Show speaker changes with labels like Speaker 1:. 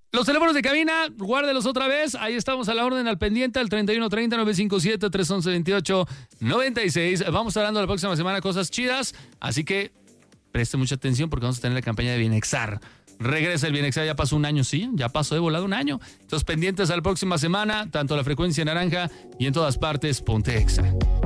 Speaker 1: Los teléfonos de cabina, guárdelos otra vez. Ahí estamos a la orden, al pendiente, al 3130-957-311-2896. Vamos a hablando la próxima semana cosas chidas, así que preste mucha atención porque vamos a tener la campaña de Bienexar. Regresa el Bienexar, ya pasó un año, sí, ya pasó de volado un año. Entonces pendientes a la próxima semana, tanto la frecuencia naranja y en todas partes, Ponte Exa.